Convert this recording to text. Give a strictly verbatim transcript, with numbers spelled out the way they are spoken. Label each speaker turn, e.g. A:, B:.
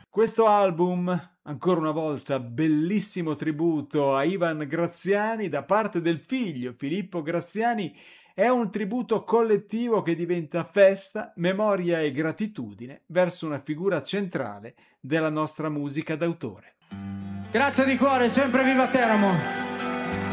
A: Questo album, ancora una volta, bellissimo tributo a Ivan Graziani da parte del figlio Filippo Graziani, è un tributo collettivo che diventa festa, memoria e gratitudine verso una figura centrale della nostra musica d'autore.
B: Grazie di cuore, sempre viva Teramo!